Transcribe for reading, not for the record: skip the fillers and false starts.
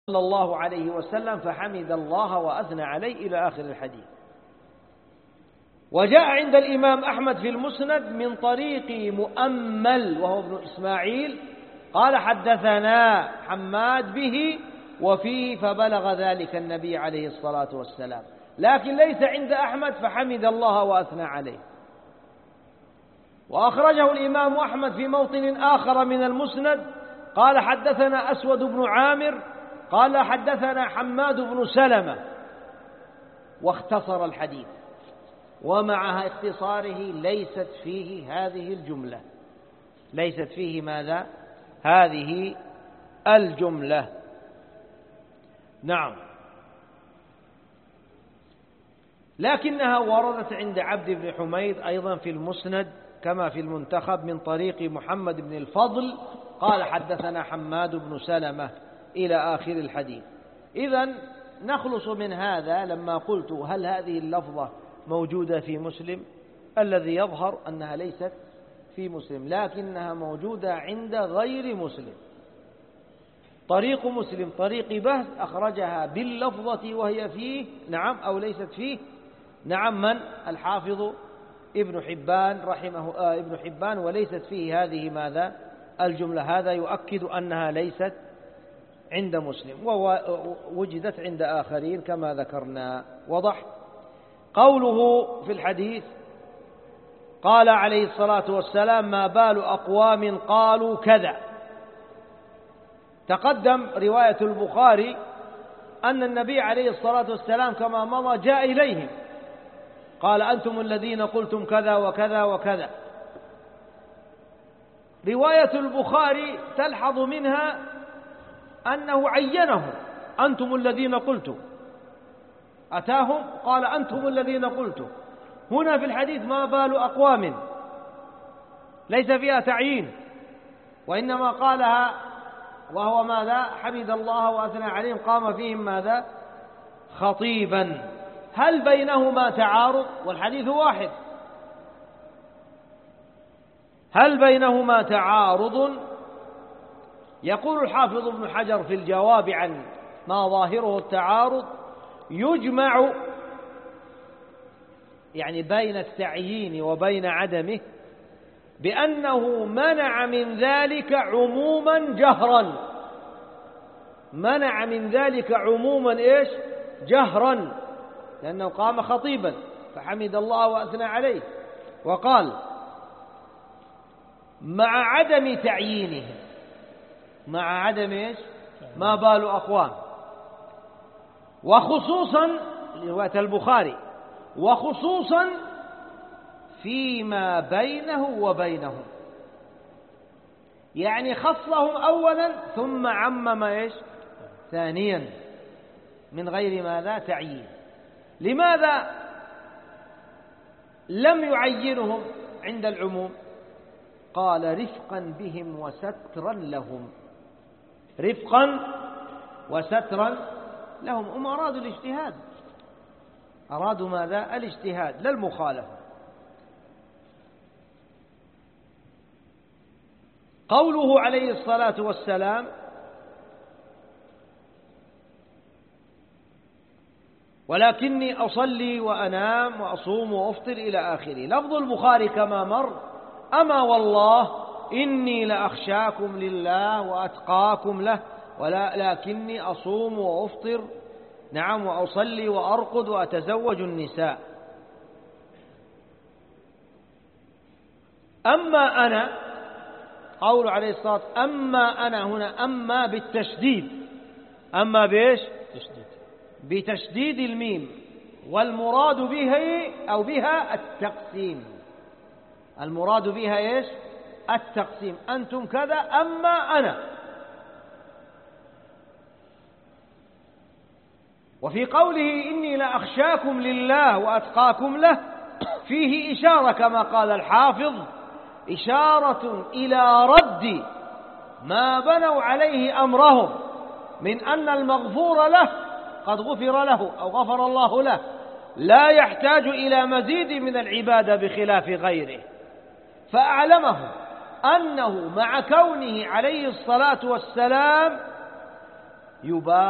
صلى الله عليه وسلم فحمد الله وأثنى عليه إلى آخر الحديث. وجاء عند الإمام أحمد في المسند من طريق مؤمل وهو ابن إسماعيل قال حدثنا حماد به وفيه فبلغ ذلك النبي عليه الصلاة والسلام، لكن ليس عند أحمد فحمد الله وأثنى عليه. وأخرجه الإمام أحمد في موطن آخر من المسند قال حدثنا أسود بن عامر قال حدثنا حماد بن سلمة، واختصر الحديث، ومع اختصاره ليست فيه هذه الجملة، ليست فيه ماذا؟ هذه الجملة. نعم، لكنها وردت عند عبد بن حميد أيضا في المسند كما في المنتخب من طريق محمد بن الفضل قال حدثنا حماد بن سلمة إلى آخر الحديث. إذن نخلص من هذا لما قلت هل هذه اللفظة موجودة في مسلم؟ الذي يظهر أنها ليست في مسلم، لكنها موجودة عند غير مسلم. طريق مسلم طريق بهز أخرجها باللفظة وهي فيه، نعم، أو ليست فيه، نعم، من؟ الحافظ ابن حبان رحمه ابن حبان، وليست فيه هذه ماذا؟ الجملة. هذا يؤكد أنها ليست عند مسلم، ووجدت عند آخرين كما ذكرنا. وضح قوله في الحديث قال عليه الصلاة والسلام ما بال أقوام قالوا كذا. تقدم رواية البخاري أن النبي عليه الصلاة والسلام كما مضى جاء إليهم قال أنتم الذين قلتم كذا وكذا وكذا. رواية البخاري تلحظ منها أنه عينهم، أنتم الذين قلتم، أتاهم قال أنتم الذين قلتم. هنا في الحديث ما بال أقوام ليس فيها تعيين، وإنما قالها وهو ماذا؟ حمد الله وأثنى عليهم، قام فيهم ماذا؟ خطيبا. هل بينهما تعارض؟ والحديث واحد. هل بينهما تعارض؟ يقول الحافظ ابن حجر في الجواب عن ما ظاهره التعارض يجمع يعني بين التعيين وبين عدمه بأنه منع من ذلك عموما جهرا، منع من ذلك عموما إيش؟ جهرا، لأنه قام خطيبا فحمد الله وأثنى عليه. وقال مع عدم تعيينه، مع عدم إيش؟ ما بال أقوام، وخصوصا رواية البخاري، وخصوصا فيما بينه وبينهم، يعني خصهم أولا ثم عمم إيش؟ ثانيا، من غير ماذا؟ تعيين. لماذا لم يعينهم عند العموم؟ قال رفقا بهم وسترا لهم، رفقا وسترا لهم. هم أرادوا الاجتهاد، أرادوا ماذا؟ الاجتهاد لا المخالفة. قوله عليه الصلاة والسلام ولكني أصلي وأنام وأصوم وأفطر إلى آخره. لفظ البخاري كما مر أما والله إني لأخشاكم لله وأتقاكم له ولكني أصوم وأفطر، نعم، وأصلي وأرقد وأتزوج النساء. أما أنا، قول عليه الصلاة أما أنا هنا أما بالتشديد، أما بإيش؟ بتشديد الميم، والمراد به أو بها التقسيم، المراد بها إيش؟ التقسيم. أنتم كذا أما أنا. وفي قوله إني لأخشاكم لله وأتقاكم له فيه إشارة كما قال الحافظ، إشارة إلى رد ما بنوا عليه أمرهم من أن المغفور له قد غفر له أو غفر الله له، لا يحتاج إلى مزيد من العبادة بخلاف غيره. فأعلمه أنه مع كونه عليه الصلاة والسلام يبارك